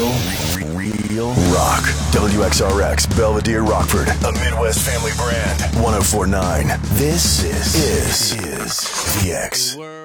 Real rock. WXRX Belvedere Rockford, a Midwest family brand. 104.9. This is VX.